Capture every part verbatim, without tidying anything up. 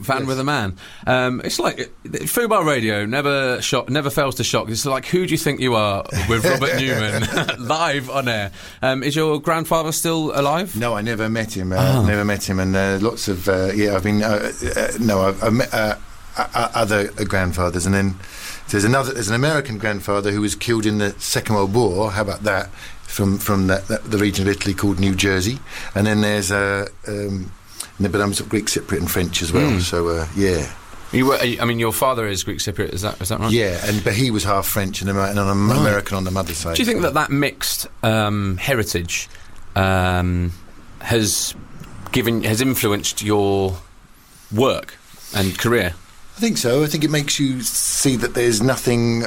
fan, fan yes. with a man. Um, it's like Fubar Radio never shock, never fails to shock. It's like, who do you think you are with Robert Newman live on air? Um, is your grandfather still alive? No, I never met him. Uh, Oh. Never met him, and uh, lots of uh, yeah. I've been uh, uh, no, I've, I've met uh, uh, other uh, grandfathers, and then there's another. There's an American grandfather who was killed in the Second World War. How about that? From from that, that, the region of Italy called New Jersey, and then there's a. Uh, um, but I'm sort of Greek, Cypriot, and French as well. Mm. So uh, yeah. You were, I mean, your father is Greek Cypriot. Is that is that right? Yeah, and but he was half French and, Amer- and I'm right. American on the mother's side. Do you think so. that that mixed um, heritage um, has given has influenced your work and career? I think so. I think it makes you see that there's nothing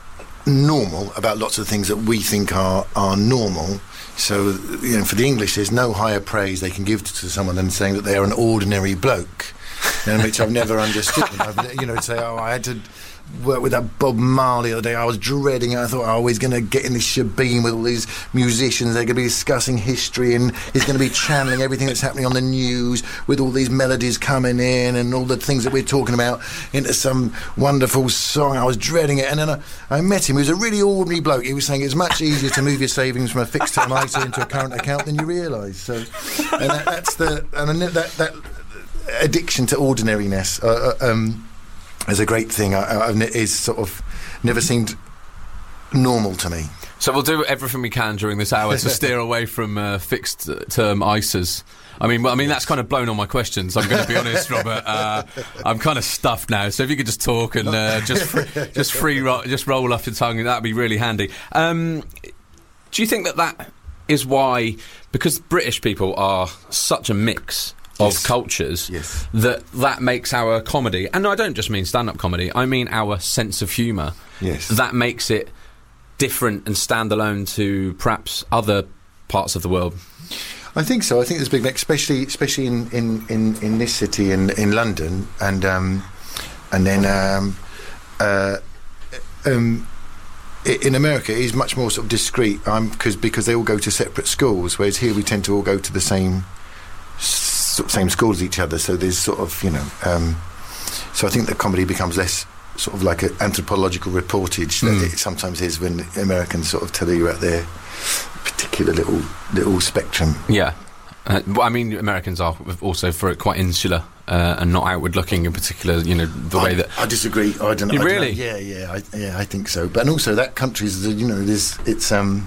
normal about lots of things that we think are are normal. So, you know, for the English, there's no higher praise they can give to, to someone than saying that they are an ordinary bloke, you know, which I've never understood. I've, you know, say, oh, I had to work with that Bob Marley the other day. I was dreading it. I thought, oh, he's going to get in this shebeen with all these musicians. They're going to be discussing history, and he's going to be channeling everything that's happening on the news with all these melodies coming in and all the things that we're talking about into some wonderful song. I was dreading it. And then I, I met him. He was a really ordinary bloke. He was saying it's much easier to move your savings from a fixed term I S A into a current account than you realise. So, and that, that's the and that that addiction to ordinariness. Uh, uh, um, is a great thing. I, I, is sort of never seemed normal to me. So we'll do everything we can during this hour to steer away from uh, fixed term I S As. I mean, well, I mean that's kind of blown all my questions. I'm going to be honest, Robert. Uh, I'm kind of stuffed now. So if you could just talk and uh, just free, just free ro- just roll off your tongue, that'd be really handy. Um, do you think that that is why, because British people are such a mix of yes. cultures, yes. that that makes our comedy, and I don't just mean stand-up comedy, I mean our sense of humour, yes. that makes it different and standalone to perhaps other parts of the world? I think so. I think there's a big mix, especially especially in, in, in, in this city, in in London, and um, and then um, uh, um, in America it is much more sort of discreet, um, because because they all go to separate schools, whereas here we tend to all go to the same sort of same schools as each other. So there's sort of, you know, um, so I think that comedy becomes less sort of like an anthropological reportage that mm. it sometimes is when Americans sort of tell you about their particular little little spectrum. Yeah. Uh, well, I mean, Americans are also for it quite insular uh, and not outward looking in particular, you know, the I, way that... I disagree. I don't know. You I don't really? know. Yeah, yeah, I, yeah, I think so. But and also that country's, you know, there's, it's... um.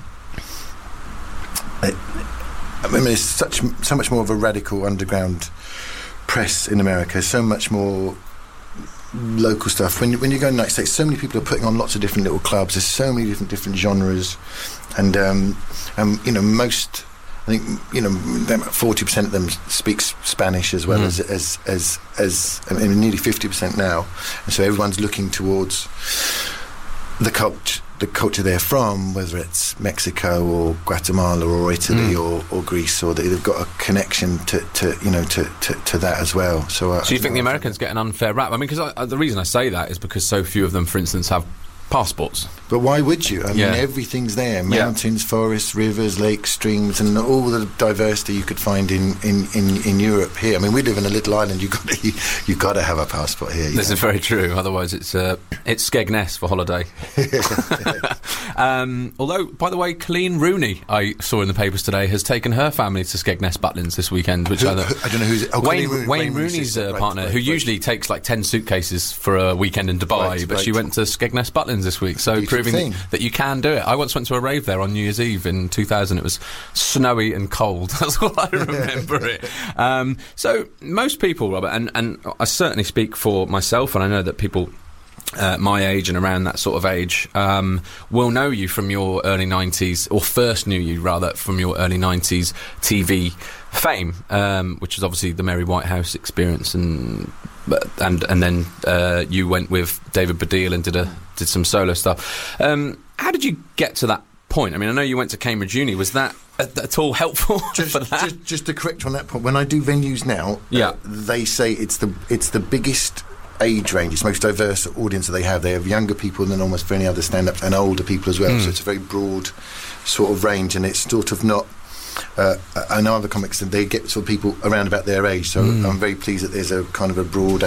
It, I mean, there's such so much more of a radical underground press in America, so much more local stuff. When, when you go in the United States, so many people are putting on lots of different little clubs. There's so many different different genres, and um, um, you know, most, I think, you know, forty percent of them speak Spanish as well mm. as as as as I mean, nearly fifty percent now, and so everyone's looking towards the culture. The culture they're from, whether it's Mexico or Guatemala or Italy mm. or, or Greece, or they've got a connection to, to you know to, to, to that as well. So, uh, so you think the Americans get an unfair rap? I mean, because the reason I say that is because so few of them, for instance, have passports. But why would you? I yeah. mean, everything's there: mountains, yeah. forests, rivers, lakes, streams, and all the diversity you could find in, in, in, in Europe. Here, I mean, we live in a little island. You got you, you got to have a passport here. This know? is very true. Otherwise, it's uh, it's Skegness for holiday. um, although, by the way, Colleen Rooney, I saw in the papers today, has taken her family to Skegness Butlins this weekend. Which who, I, who, I don't know who's oh, Wayne, Rooney, Wayne, Wayne Rooney's uh, right, partner, right, who right. usually takes like ten suitcases for a weekend in Dubai, right, but right. she went to Skegness Butlins this week. So Beautiful proving thing. that you can do it. I once went to a rave there on New Year's Eve in two thousand. It was snowy and cold. That's all I remember it. Um, so most people, Robert, and, and I certainly speak for myself, and I know that people uh, my age and around that sort of age um, will know you from your early nineties, or first knew you rather from your early nineties T V fame, um, which is obviously the Mary Whitehouse Experience, and and and then uh, you went with David Baddiel and did a did some solo stuff. Um, how did you get to that point? I mean, I know you went to Cambridge Uni. Was that at, at all helpful just, for that? Just, just to correct on that point, when I do venues now, yeah. uh, they say it's the it's the biggest age range, it's the most diverse audience that they have. They have younger people than almost for any other stand-up, and older people as well. Mm. So it's a very broad sort of range, and it's sort of not. Uh, I know other comics, and they get sort of people around about their age. So mm. I'm very pleased that there's a kind of a broad